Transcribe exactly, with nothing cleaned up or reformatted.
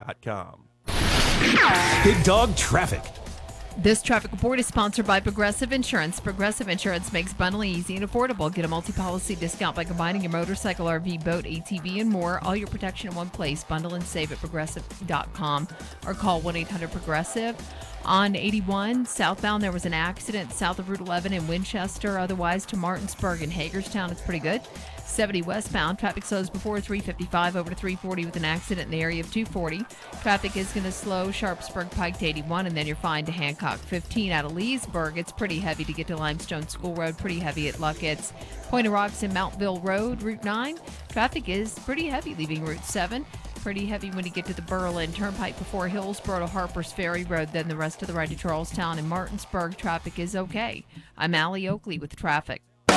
dot com. Big Dog Traffic. This traffic report is sponsored by Progressive Insurance. Progressive Insurance makes bundling easy and affordable. Get a multi-policy discount by combining your motorcycle, R V, boat, A T V, and more. All your protection in one place. Bundle and save at progressive dot com or call one eight hundred progressive. On eighty-one southbound, there was an accident south of Route eleven in Winchester. Otherwise, to Martinsburg and Hagerstown, it's pretty good. seventy westbound, traffic slows before three fifty-five over to three forty with an accident in the area of two forty. Traffic is going to slow Sharpsburg Pike to eighty-one, and then you're fine to Hancock fifteen out of Leesburg. It's pretty heavy to get to Limestone School Road, pretty heavy at Luckett's. Point of Rocks and Mountville Road, Route nine. Traffic is pretty heavy leaving Route seven. Pretty heavy when you get to the Berlin Turnpike before Hillsboro to Harper's Ferry Road, then the rest of the ride to Charlestown and Martinsburg. Traffic is okay. I'm Allie Oakley with traffic.